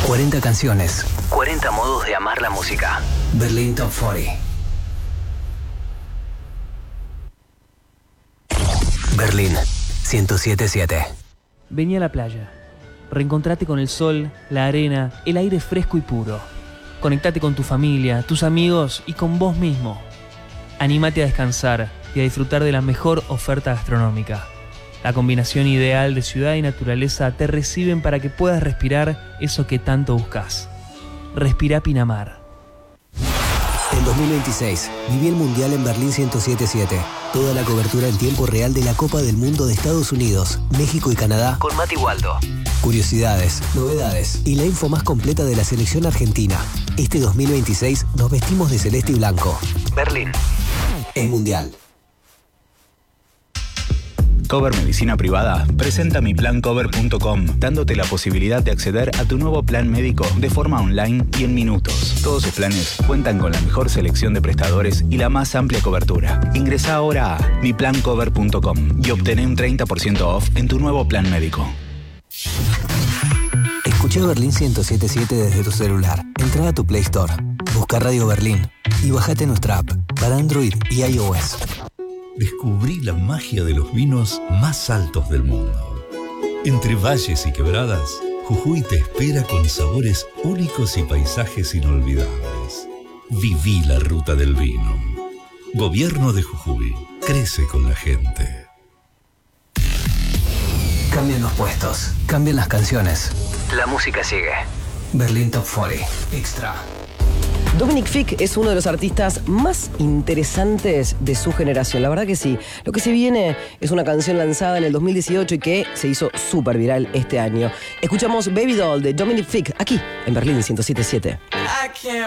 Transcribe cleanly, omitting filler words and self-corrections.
40 canciones, 40 modos de amar la música. Berlin Top 40. Berlín 107.7. Vení a la playa. Reencontrate con el sol, la arena, el aire fresco y puro. Conectate con tu familia, tus amigos y con vos mismo. Anímate a descansar y a disfrutar de la mejor oferta gastronómica. La combinación ideal de ciudad y naturaleza te reciben para que puedas respirar eso que tanto buscas. Respira Pinamar. En 2026, viví el Mundial en Berlín 107.7. Toda la cobertura en tiempo real de la Copa del Mundo de Estados Unidos, México y Canadá con Mati Waldo. Curiosidades, novedades y la info más completa de la selección argentina. Este 2026 nos vestimos de celeste y blanco. Berlín es mundial. Cover Medicina Privada presenta miplancover.com, dándote la posibilidad de acceder a tu nuevo plan médico de forma online y en minutos. Todos sus planes cuentan con la mejor selección de prestadores y la más amplia cobertura. Ingresá ahora a miplancover.com y obtené un 30% off en tu nuevo plan médico. Escucha Berlín 107.7 desde tu celular. Entra a tu Play Store, busca Radio Berlín y bájate nuestra app para Android y iOS. Descubrí la magia de los vinos más altos del mundo. Entre valles y quebradas, Jujuy te espera con sabores únicos y paisajes inolvidables. Viví la ruta del vino. Gobierno de Jujuy. Crece con la gente. Cambian los puestos, cambian las canciones. La música sigue. Berlín Top 40 Extra. Dominic Fike es uno de los artistas más interesantes de su generación, la verdad que sí. Lo que se viene es una canción lanzada en el 2018 y que se hizo súper viral este año. Escuchamos Baby Doll de Dominic Fike aquí en Berlín 107.7.